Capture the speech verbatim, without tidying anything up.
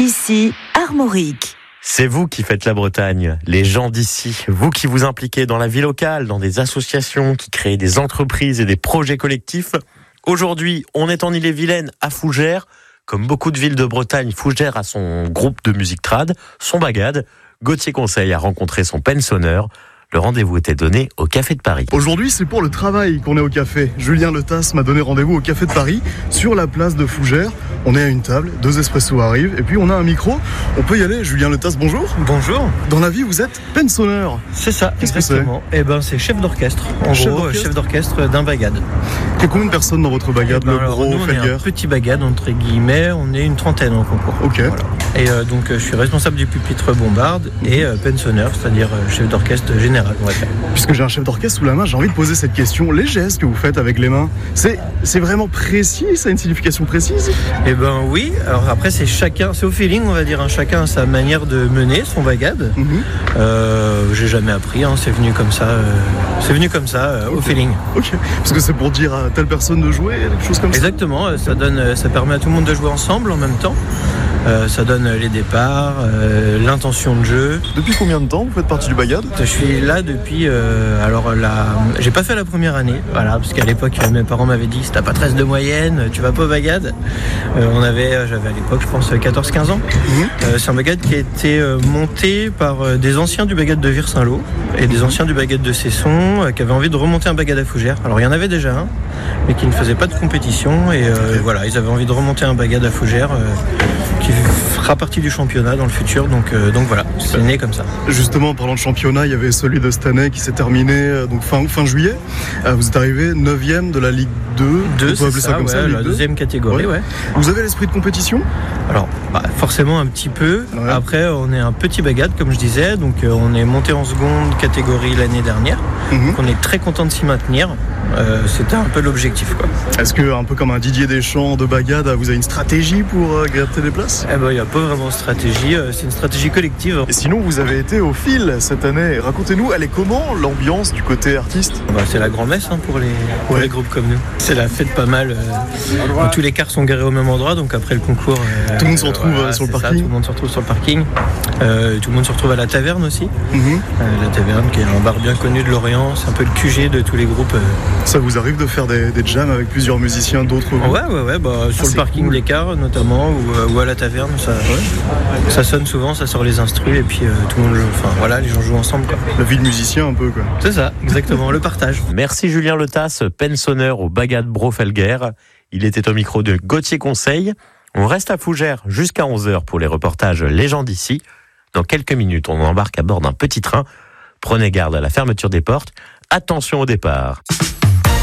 d'ici, Armorique. C'est vous qui faites la Bretagne, les gens d'ici, vous qui vous impliquez dans la vie locale, dans des associations, qui créent des entreprises et des projets collectifs. Aujourd'hui, on est en Ille-et-Vilaine, à Fougères. Comme beaucoup de villes de Bretagne, Fougères a son groupe de musique trad, son bagad. Gauthier Conseil a rencontré son pensionneur. Le rendez-vous était donné au Café de Paris. Aujourd'hui, c'est pour le travail qu'on est au café. Julien Letas m'a donné rendez-vous au Café de Paris, sur la place de Fougères. On est à une table, deux espressos arrivent, et puis on a un micro. On peut y aller. Julien Letas, bonjour. Bonjour. Dans la vie, vous êtes pensionneur. C'est ça, Qu'est-ce exactement. Eh ben, c'est chef d'orchestre. En Chef gros, d'orchestre chef d'orchestre d'un bagad. Il y a combien de personnes dans votre bagad, Eh ben, le alors, gros, nous, on est Felguer un petit bagad, entre guillemets. On est une trentaine en concours. Ok. Voilà. Et euh, donc, euh, je suis responsable du pupitre bombarde et euh, pensionneur, c'est-à-dire euh, chef d'orchestre général, on va dire. Puisque j'ai un chef d'orchestre sous la main, j'ai envie de poser cette question. Les gestes que vous faites avec les mains, c'est, c'est vraiment précis? Ça a une signification précise? Eh ben oui. Alors après, c'est chacun, c'est au feeling, on va dire. Hein. Chacun a sa manière de mener son bagad. Mm-hmm. Euh, j'ai jamais appris. Hein. C'est venu comme ça. Euh, c'est venu comme ça, euh, okay. au feeling. Ok. Parce que c'est pour dire à telle personne de jouer, quelque chose comme ça. Exactement. Ça donne, ça permet à tout le monde de jouer ensemble en même temps. Euh, ça donne les départs, euh, l'intention de jeu. Depuis combien de temps vous faites partie du bagad? Je suis là depuis. Euh, alors la, j'ai pas fait la première année, voilà, parce qu'à l'époque mes parents m'avaient dit si t'as pas treize de moyenne, tu vas pas au bagad. Euh, on avait, j'avais à l'époque, je pense quatorze quinze ans. Mmh. Euh, c'est un bagad qui a été euh, monté par euh, des anciens du bagad de Vire-Saint-Lô et des anciens du bagad de Cesson euh, qui avaient envie de remonter un bagad à Fougères. Alors il y en avait déjà un, mais qui ne faisait pas de compétition et euh, okay. Voilà, ils avaient envie de remonter un bagad à Fougères. Euh, qui fera partie du championnat dans le futur, donc, euh, donc voilà, c'est né comme ça. Justement, en parlant de championnat, il y avait celui de cette année qui s'est terminé euh, donc fin, fin juillet. Euh, vous êtes arrivé neuvième de la Ligue deux, deux on peut appeler ça, ça comme ouais, ça, la deuxième catégorie. Ouais. Ouais. Vous avez l'esprit de compétition? Alors, bah, forcément un petit peu. Ouais. Après, on est un petit bagad, comme je disais, donc euh, on est monté en seconde catégorie l'année dernière. Mm-hmm. Donc on est très content de s'y maintenir. Euh, c'était un peu l'objectif, quoi. Est-ce que, un peu comme un Didier Deschamps de bagad, vous avez une stratégie pour euh, gratter des places? Eh ben, il n'y a pas vraiment de stratégie, euh, c'est une stratégie collective. Et sinon, vous avez été au fil cette année. Racontez-nous, elle est comment l'ambiance du côté artiste? Bah, c'est la grand-messe hein, pour, les, pour ouais. les groupes comme nous. C'est la fête pas mal. Euh, tous les cars sont garés au même endroit, donc après le concours... Euh, tout le monde se retrouve voilà, sur le parking. Ça, tout le monde se retrouve sur le parking. Euh, tout le monde se retrouve à la taverne aussi. Mm-hmm. Euh, la taverne qui est un bar bien connu de Lorient, c'est un peu le Q G de tous les groupes. Euh, Ça vous arrive de faire des, des jams avec plusieurs musiciens d'autres groupes? Ouais, ouais, ouais. Bah, sur ah, le parking cool. des cars notamment, ou, ou à la taverne, ça, ouais. ça sonne souvent, ça sort les instrus et puis euh, tout le monde joue. Enfin voilà, les gens jouent ensemble, quoi. La vie de musicien un peu, quoi. C'est ça, exactement, le partage. Merci Julien Letas, pensionneur au bagad Bro Felguer. Il était au micro de Gauthier Conseil. On reste à Fougères jusqu'à onze heures pour les reportages Les gens d'ici. Dans quelques minutes, on embarque à bord d'un petit train. Prenez garde à la fermeture des portes. Attention au départ.